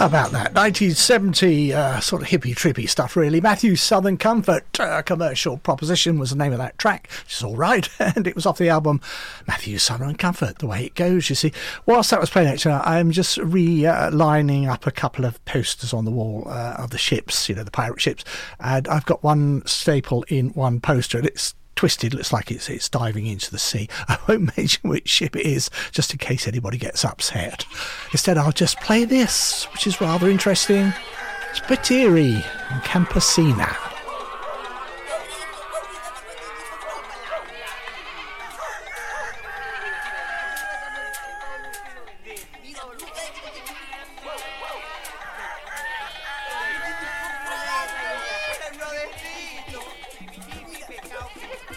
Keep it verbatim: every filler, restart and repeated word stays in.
How about that? nineteen seventy uh, sort of hippie trippy stuff, really. Matthew's Southern Comfort, uh, Commercial Proposition was the name of that track, which is all right, and it was off the album Matthew's Southern Comfort, the way it goes, you see. Whilst that was playing, actually, I'm just relining up a couple of posters on the wall uh, of the ships, you know, the pirate ships, and I've got one staple in one poster, and it's twisted, looks like it's it's diving into the sea. I won't mention which ship it is, just in case anybody gets upset. Instead, I'll just play this, which is rather interesting. Spiteri and Campesina.